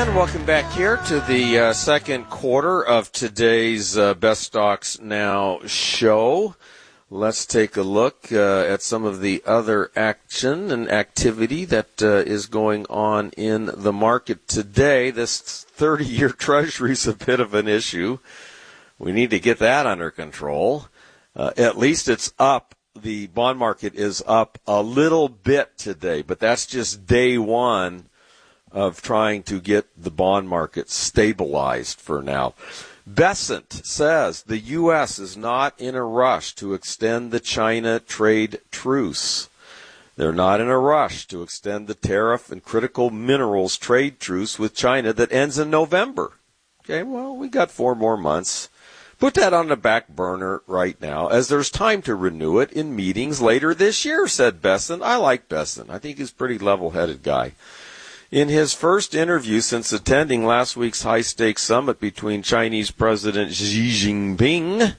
And welcome back here to the second quarter of today's Best Stocks Now show. Let's take a look at some of the other action and activity that is going on in the market today. This 30-year Treasury is a bit of an issue. We need to get that under control. At least it's up. The bond market is up a little bit today, but that's just day one of trying to get the bond market stabilized for now. Bessent says the U.S. is not in a rush to extend the China trade truce. They're not in a rush to extend the tariff and critical minerals trade truce with China that ends in November. Okay, well, we got 4 more months. Put that on the back burner right now, as there's time to renew it in meetings later this year, said Bessent. I like Bessent. I think he's a pretty level-headed guy. In his first interview since attending last week's high-stakes summit between Chinese President Xi Jinping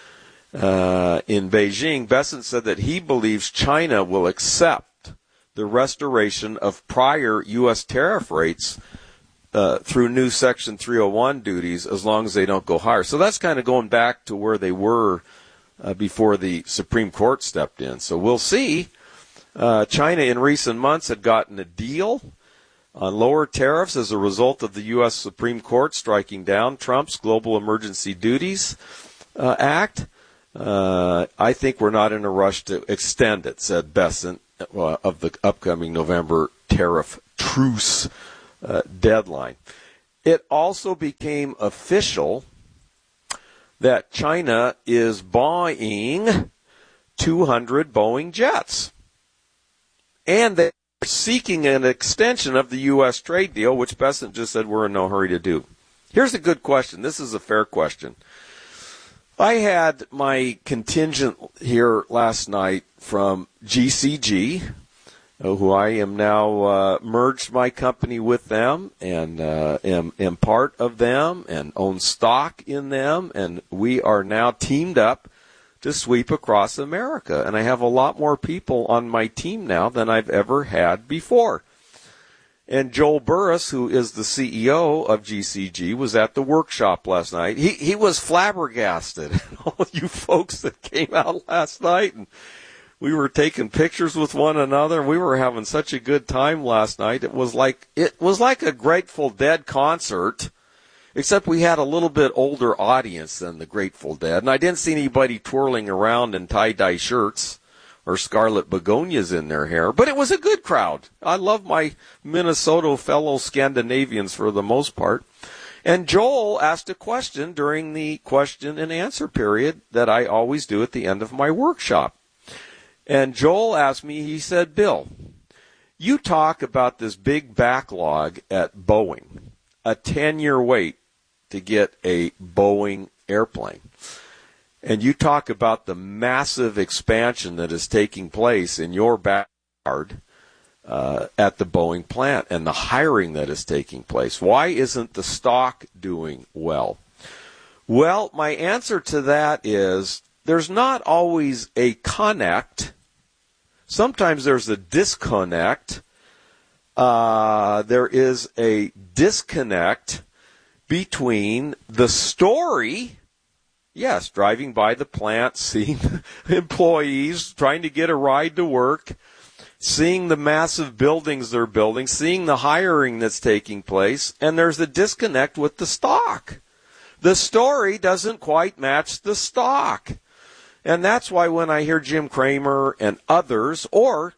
in Beijing, Bessent said that he believes China will accept the restoration of prior U.S. tariff rates through new Section 301 duties as long as they don't go higher. So that's kind of going back to where they were before the Supreme Court stepped in. So we'll see. China in recent months had gotten a deal on lower tariffs as a result of the U.S. Supreme Court striking down Trump's Global Emergency Duties Act. I think we're not in a rush to extend it, said Bessent, of the upcoming November tariff truce deadline. It also became official that China is buying 200 Boeing jets. And they seeking an extension of the U.S. trade deal, which Bessent just said we're in no hurry to do. Here's a good question. This is a fair question. I had my contingent here last night from GCG, who I am now merged my company with them and am part of them and own stock in them, and we are now teamed up to sweep across America. And I have a lot more people on my team now than I've ever had before. And Joel Burris, who is the CEO of GCG, was at the workshop last night. He was flabbergasted. All you folks that came out last night, and we were taking pictures with one another. We were having such a good time last night. It was like a Grateful Dead concert, except we had a little bit older audience than the Grateful Dead. And I didn't see anybody twirling around in tie-dye shirts or scarlet begonias in their hair. But it was a good crowd. I love my Minnesota fellow Scandinavians for the most part. And Joel asked a question during the question and answer period that I always do at the end of my workshop. And Joel asked me, he said, Bill, you talk about this big backlog at Boeing, a 10-year wait to get a Boeing airplane. And you talk about the massive expansion that is taking place in your backyard at the Boeing plant and the hiring that is taking place. Why isn't the stock doing well? Well, my answer to that is there's not always a connect. Sometimes there's a disconnect. There is a disconnect between the story, yes, driving by the plant, seeing employees trying to get a ride to work, seeing the massive buildings they're building, seeing the hiring that's taking place, and there's a disconnect with the stock. The story doesn't quite match the stock. And that's why when I hear Jim Cramer and others, or,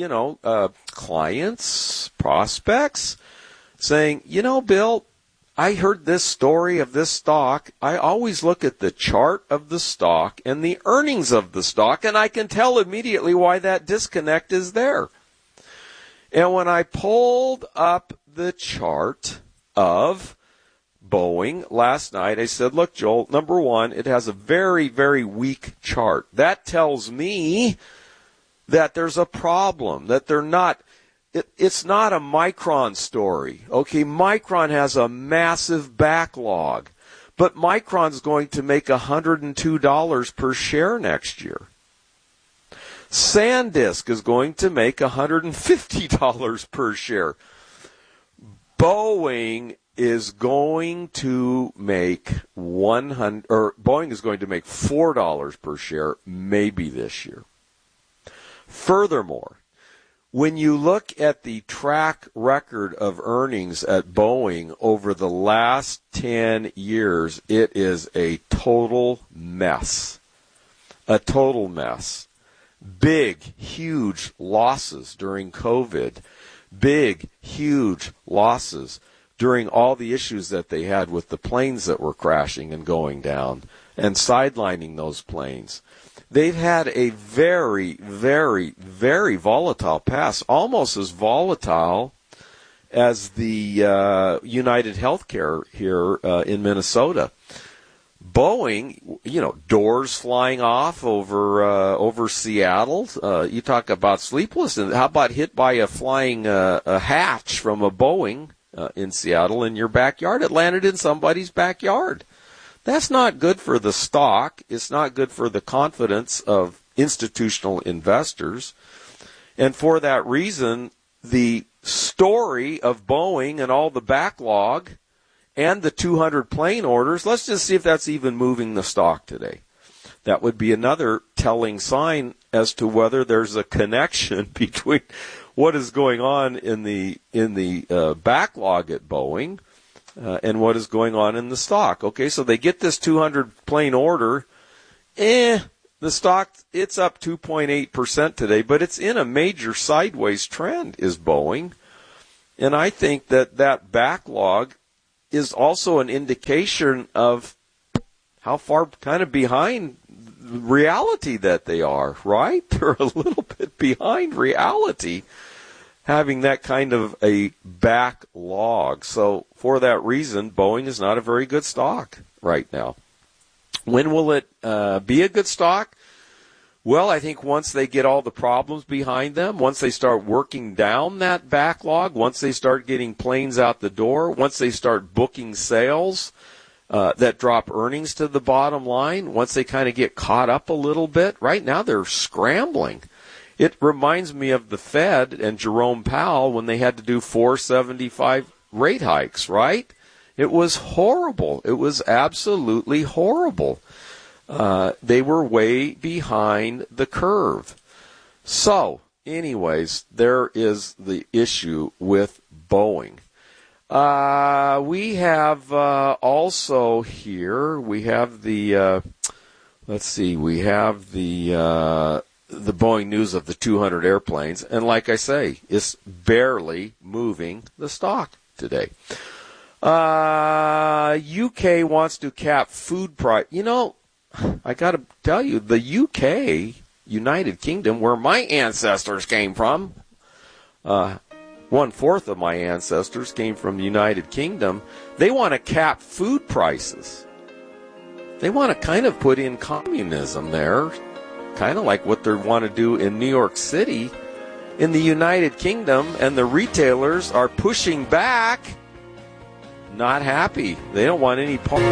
clients, prospects, saying, Bill, I heard this story of this stock. I always look at the chart of the stock and the earnings of the stock, and I can tell immediately why that disconnect is there. And when I pulled up the chart of Boeing last night, I said, look, Joel, number one, it has a very, very weak chart. That tells me that there's a problem, that they're not. It's not a Micron story. Okay, Micron has a massive backlog, but Micron's going to make $102 per share next year. SanDisk is going to make $150 per share. Boeing is going to make Boeing is going to make $4 per share maybe this year. Furthermore, when you look at the track record of earnings at Boeing over the last 10 years, it is a total mess. A total mess. Big, huge losses during COVID. Big, huge losses during all the issues that they had with the planes that were crashing and going down and sidelining those planes. They've had a very, very, very volatile past, almost as volatile as the United Healthcare here in Minnesota. Boeing, doors flying off over Seattle. You talk about sleepless, and how about hit by a flying a hatch from a Boeing in Seattle in your backyard? It landed in somebody's backyard. That's not good for the stock. It's not good for the confidence of institutional investors. And for that reason, the story of Boeing and all the backlog and the 200 plane orders, let's just see if that's even moving the stock today. That would be another telling sign as to whether there's a connection between what is going on in the backlog at Boeing and what is going on in the stock. Okay, so they get this 200 plane order. The stock, it's up 2.8% today, but it's in a major sideways trend, is Boeing. And I think that backlog is also an indication of how far kind of behind reality that they are, right? They're a little bit behind reality, having that kind of a backlog. So for that reason, Boeing is not a very good stock right now. When will it be a good stock? Well, I think once they get all the problems behind them, once they start working down that backlog, once they start getting planes out the door, once they start booking sales that drop earnings to the bottom line, once they kind of get caught up a little bit, right now they're scrambling. It reminds me of the Fed and Jerome Powell when they had to do 475 rate hikes, right? It was horrible. It was absolutely horrible. They were way behind the curve. So, anyways, there is the issue with Boeing. We have also here, we have the, we have the Boeing news of the 200 airplanes, and like I say, it's barely moving the stock today. UK wants to cap food price. I got to tell you, the UK, United Kingdom, where my ancestors came from, 1/4 of my ancestors came from the United Kingdom, they want to cap food prices. They want to kind of put in communism there, kind of like what they want to do in New York City. In the United Kingdom, and the retailers are pushing back, not happy. They don't want any part.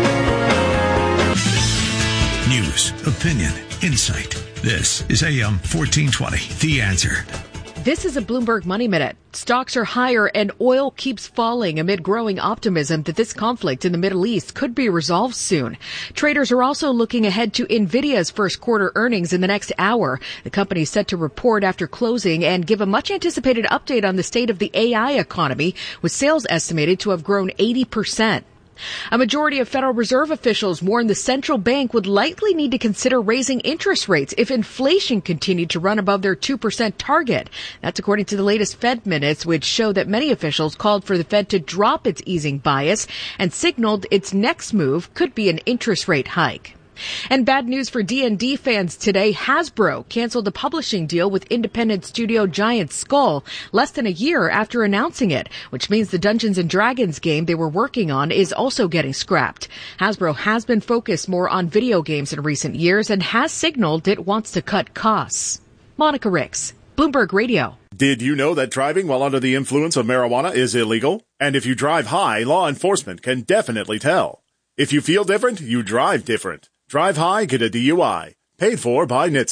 News, opinion, insight. This is AM 1420, The Answer. This is a Bloomberg Money Minute. Stocks are higher and oil keeps falling amid growing optimism that this conflict in the Middle East could be resolved soon. Traders are also looking ahead to NVIDIA's first quarter earnings in the next hour. The company is set to report after closing and give a much anticipated update on the state of the AI economy, with sales estimated to have grown 80%. A majority of Federal Reserve officials warn the central bank would likely need to consider raising interest rates if inflation continued to run above their 2% target. That's according to the latest Fed minutes, which show that many officials called for the Fed to drop its easing bias and signaled its next move could be an interest rate hike. And bad news for D&D fans today. Hasbro canceled a publishing deal with independent studio giant Skull less than a year after announcing it, which means the Dungeons & Dragons game they were working on is also getting scrapped. Hasbro has been focused more on video games in recent years and has signaled it wants to cut costs. Monica Ricks, Bloomberg Radio. Did you know that driving while under the influence of marijuana is illegal? And if you drive high, law enforcement can definitely tell. If you feel different, you drive different. Drive high, get a DUI. Paid for by NHTSA.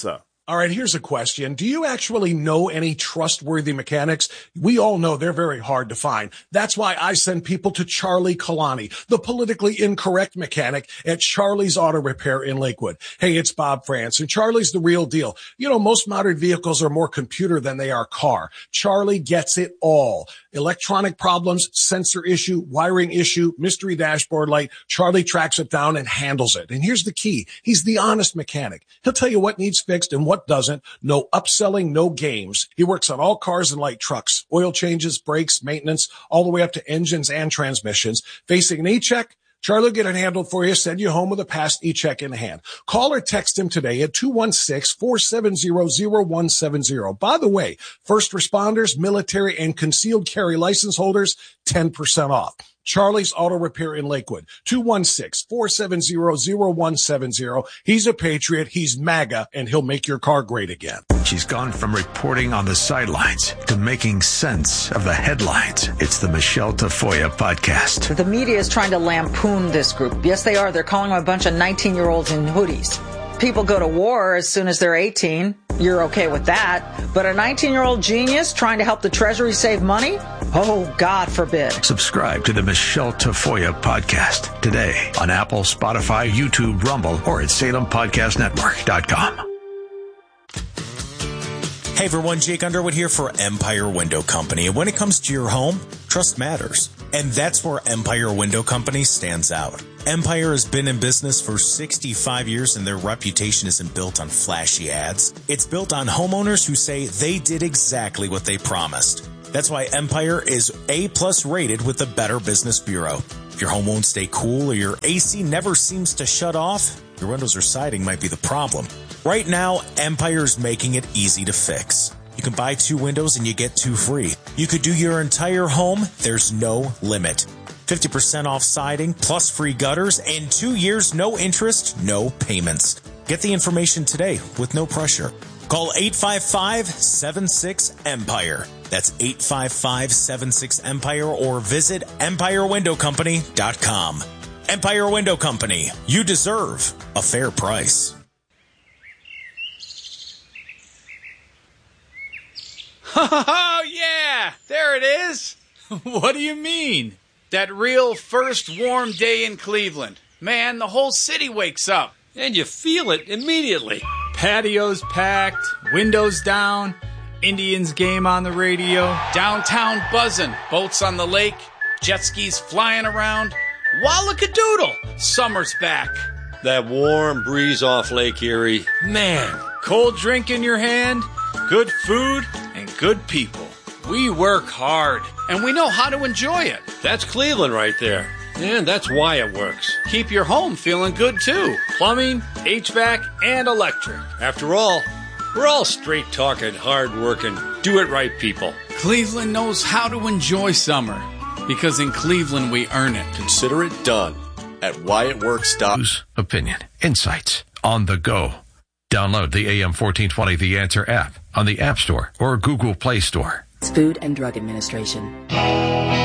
All right, here's a question. Do you actually know any trustworthy mechanics? We all know they're very hard to find. That's why I send people to Charlie Kalani, the politically incorrect mechanic at Charlie's Auto Repair in Lakewood. Hey, it's Bob France, and Charlie's the real deal. You know, most modern vehicles are more computer than they are car. Charlie gets it all. Electronic problems, sensor issue, wiring issue, mystery dashboard light. Charlie tracks it down and handles it. And here's the key. He's the honest mechanic. He'll tell you what needs fixed and what doesn't. No upselling, no games. He works on all cars and light trucks, oil changes, brakes, maintenance, all the way up to engines and transmissions. Facing an e-check, Charlie will get it handled for you, send you home with a past e-check in hand. Call or text him today at 216-470-0170. By the way, first responders, military, and concealed carry license holders, 10% off. Charlie's Auto Repair in Lakewood, 216-470-0170. He's a patriot, he's MAGA, and he'll make your car great again. She's gone from reporting on the sidelines to making sense of the headlines. It's the Michelle Tafoya podcast. The media is trying to lampoon this group. Yes, they are. They're calling them a bunch of 19-year-olds in hoodies. People go to war as soon as they're 18. You're okay with that. But a 19-year-old genius trying to help the Treasury save money? Oh, God forbid. Subscribe to the Michelle Tafoya podcast today on Apple, Spotify, YouTube, Rumble, or at SalemPodcastNetwork.com. Hey everyone, Jake Underwood here for Empire Window Company. And when it comes to your home, trust matters. And that's where Empire Window Company stands out. Empire has been in business for 65 years and their reputation isn't built on flashy ads. It's built on homeowners who say they did exactly what they promised. That's why Empire is A+ rated with the Better Business Bureau. If your home won't stay cool or your AC never seems to shut off, your windows or siding might be the problem. Right now, Empire's making it easy to fix. You can buy 2 windows and you get 2 free. You could do your entire home, there's no limit. 50% off siding, plus free gutters, and 2 years, no interest, no payments. Get the information today with no pressure. Call 855-76-EMPIRE. That's 855-76-EMPIRE or visit EmpireWindowCompany.com. Empire Window Company. You deserve a fair price. Oh, yeah, there it is. What do you mean? That real first warm day in Cleveland. Man, the whole city wakes up. And you feel it immediately. Patios packed, windows down, Indians game on the radio. Downtown buzzing, boats on the lake, jet skis flying around. Wallakadoodle, summer's back. That warm breeze off Lake Erie. Man, cold drink in your hand, good food, and good people. We work hard. And we know how to enjoy it. That's Cleveland right there. And that's why it works. Keep your home feeling good, too. Plumbing, HVAC, and electric. After all, we're all straight-talking, hard-working, do-it-right people. Cleveland knows how to enjoy summer. Because in Cleveland, we earn it. Consider it done at whyitworks.com. News, opinion, insights, on the go. Download the AM 1420 The Answer app on the App Store or Google Play Store. Food and Drug Administration.